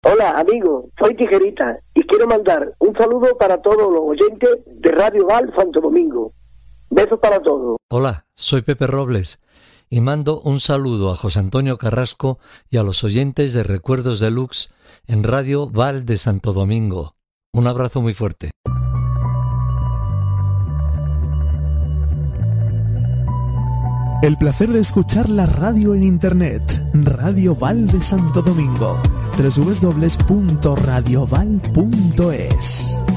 Hola, amigo, soy Tijerita y quiero mandar un saludo para todos los oyentes de Radio Val Santo Domingo. Besos para todos. Hola, soy Pepe Robles y mando un saludo a José Antonio Carrasco y a los oyentes de Recuerdos Deluxe en Radio Val de Santo Domingo. Un abrazo muy fuerte. El placer de escuchar la radio en internet. Radio Val de Santo Domingo. www.radioval.es